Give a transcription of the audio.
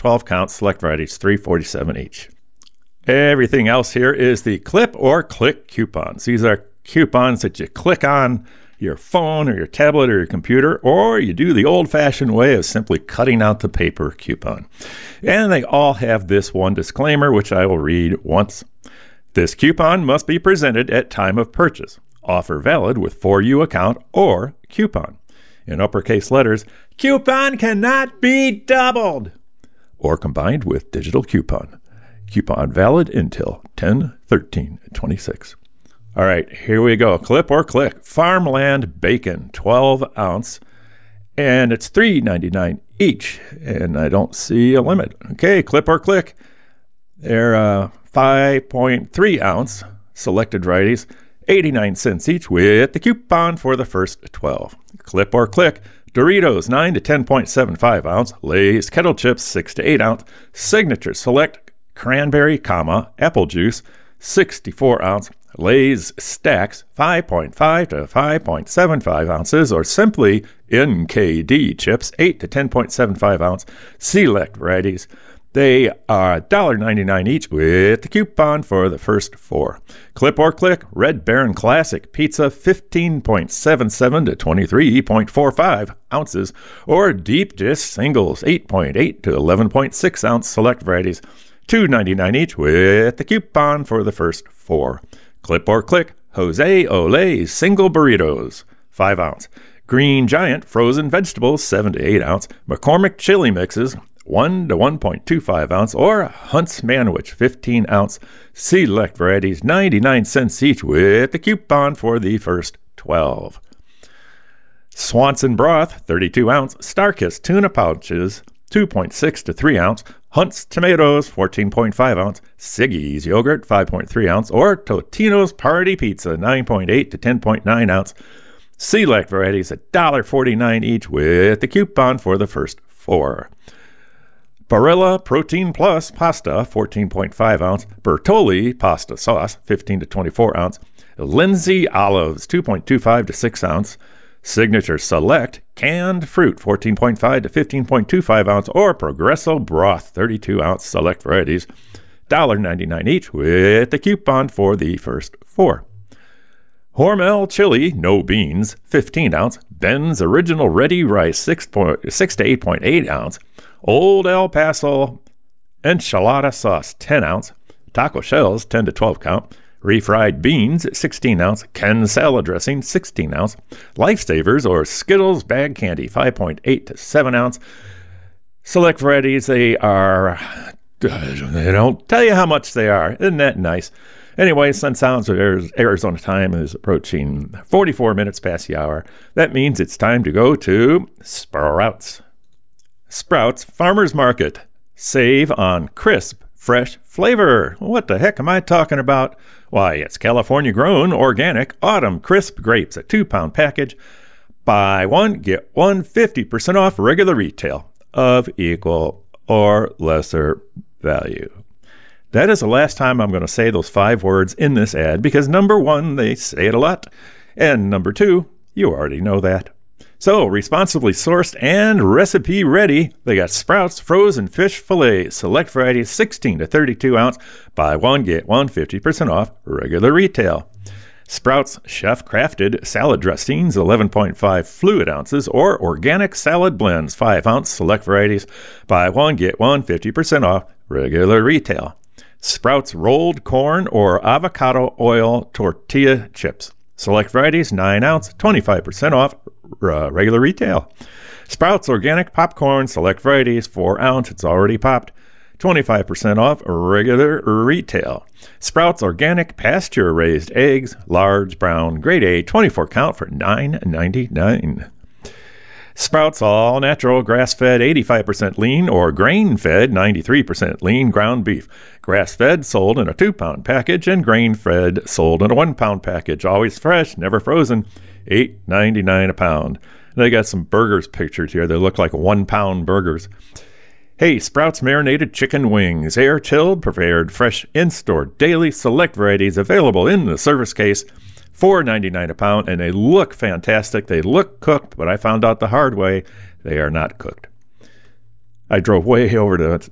12 count, select varieties, $3.47 each. Everything else here is the clip or click coupons. These are coupons that you click on your phone or your tablet or your computer, or you do the old-fashioned way of simply cutting out the paper coupon. And they all have this one disclaimer, which I will read once. This coupon must be presented at time of purchase. Offer valid with 4U account or coupon. In uppercase letters, coupon cannot be doubled or combined with digital coupon. Coupon valid until 10/13/26. All right, here we go. Clip or click. Farmland bacon, 12 ounce, and it's $3.99 each, and I don't see a limit. Okay, clip or click. They're 5.3 ounce selected varieties, 89 cents each with the coupon for the first 12. Clip or click. Doritos, 9 to 10.75 ounce. Lay's kettle chips, 6 to 8 ounce. Signature select cranberry, apple juice, 64 ounce. Lay's stacks, 5.5 to 5.75 ounces, or simply NKD chips, 8 to 10.75 ounce. Select varieties. They are $1.99 each with the coupon for the first 4. Clip or click. Red Baron Classic Pizza, 15.77 to 23.45 ounces, or deep dish singles, 8.8 to 11.6 ounce. Select varieties, $2.99 each with the coupon for the first 4. Clip or click. Jose Olé single burritos, 5 ounce. Green Giant frozen vegetables, 7 to 8 ounce. McCormick chili mixes, 1 to 1.25 ounce, or Hunt's Manwich, 15 ounce. Select varieties, 99 cents each with the coupon for the first 12. Swanson broth, 32 ounce. Starkist tuna pouches, 2.6 to 3 ounce. Hunt's tomatoes, 14.5 ounce. Siggy's yogurt, 5.3 ounce. Or Totino's party pizza, 9.8 to 10.9 ounce. Select varieties, $1.49 each with the coupon for the first 4. Barilla Protein Plus pasta, 14.5 ounce. Bertolli pasta sauce, 15 to 24 ounce. Lindsay olives, 2.25 to 6 ounce. Signature Select canned fruit, 14.5 to 15.25 ounce, or Progresso broth, 32 ounce. Select varieties, $1.99 each with the coupon for the first 4. Hormel chili, no beans, 15 ounce. Ben's original ready rice, 6 to 8.8 ounce. Old El Paso enchilada sauce, 10 ounce. Taco shells, 10 to 12 count. Refried beans, 16 ounce. Ken salad dressing, 16 ounce. Lifesavers or Skittles bag candy, 5.8 to 7 ounce. Select varieties, they don't tell you how much they are. Isn't that nice? Anyway, Sun Sounds of Arizona time is approaching 44 minutes past the hour. That means it's time to go to Sprouts. Sprouts Farmers Market. Save on crisp, fresh flavor. What the heck am I talking about? Why, it's California-grown, organic, autumn crisp grapes, a 2-pound package. Buy one, get one, 50% off regular retail of equal or lesser value. That is the last time I'm going to say those 5 words in this ad, because number 1, they say it a lot, and number 2, you already know that. So, responsibly sourced and recipe ready, they got Sprouts frozen fish fillets, select varieties, 16 to 32 ounce. Buy one, get one, 50% off regular retail. Sprouts chef-crafted salad dressings, 11.5 fluid ounces, or organic salad blends, 5 ounce, select varieties. Buy one, get one, 50% off regular retail. Sprouts rolled corn or avocado oil tortilla chips. Select varieties, 9 ounce, 25% off regular retail. Sprouts organic popcorn, select varieties, 4 ounce, it's already popped, 25% off regular retail. Sprouts organic pasture-raised eggs, large brown, grade A, 24 count for $9.99. Sprouts all natural, grass-fed, 85% lean, or grain-fed, 93% lean ground beef. Grass-fed sold in a 2-pound package, and grain-fed sold in a 1-pound package. Always fresh, never frozen, $8.99 a pound. They got some burgers pictured here. They look like 1-pound burgers. Hey, Sprouts marinated chicken wings, air-chilled, prepared fresh in-store daily, select varieties available in the service case. $4.99 a pound, and they look fantastic. They look cooked, but I found out the hard way, they are not cooked. I drove way over to